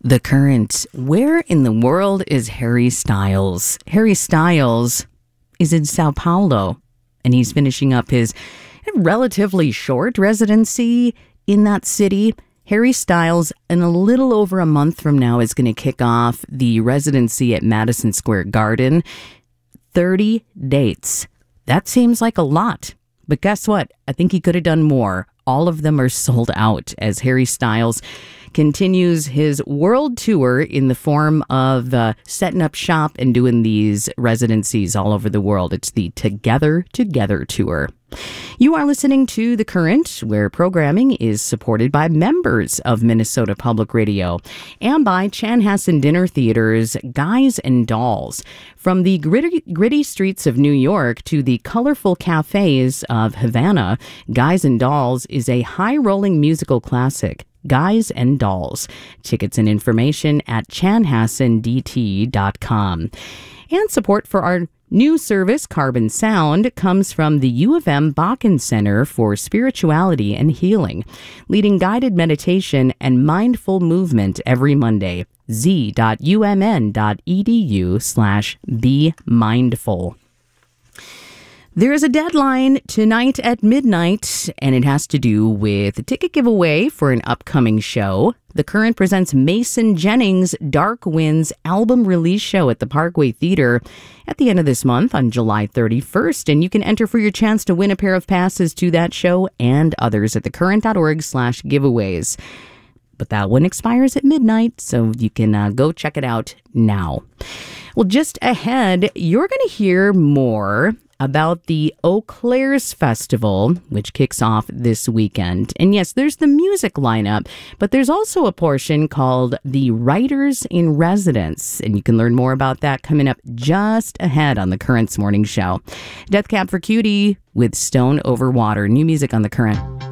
The Current. Where in the world is Harry Styles? Harry Styles is in Sao Paulo, and he's finishing up his relatively short residency in that city. Harry Styles, in a little over a month from now, is going to kick off the residency at Madison Square Garden. 30 dates. That seems like a lot. But guess what? I think he could have done more. All of them are sold out as Harry Styles continues his world tour in the form of setting up shop and doing these residencies all over the world. It's the Together tour. You are listening to The Current, where programming is supported by members of Minnesota Public Radio and by Chanhassen Dinner Theater's Guys and Dolls. From the gritty streets of New York to the colorful cafes of Havana, Guys and Dolls is a high-rolling musical classic. Guys and Dolls. Tickets and information at chanhassendt.com. And support for our new service, Carbon Sound, comes from the U of M Bakken Center for Spirituality and Healing, leading guided meditation and mindful movement every Monday. z.umn.edu/bemindful. There is a deadline tonight at midnight, and it has to do with a ticket giveaway for an upcoming show. The Current presents Mason Jennings' Dark Winds album release show at the Parkway Theater at the end of this month on July 31st, and you can enter for your chance to win a pair of passes to that show and others at thecurrent.org/giveaways. But that one expires at midnight, so you can go check it out now. Well, just ahead, you're going to hear more about the Eau Claire's Festival, which kicks off this weekend. And yes, there's the music lineup, but there's also a portion called the Writers in Residence, and you can learn more about that coming up just ahead on the Current's Morning Show. Death Cab for Cutie with Stone Over Water. New music on the Current.